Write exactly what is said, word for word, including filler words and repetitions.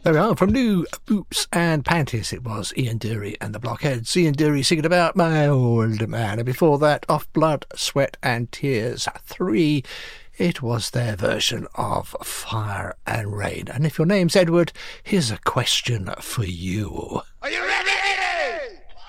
There we are, from New Boots and Panties. It was Ian Dury and the Blockheads. Ian Dury singing about My Old Man. And before that, Off Blood, Sweat and Tears three. It was their version of Fire and Rain. And if your name's Edward, here's a question for you.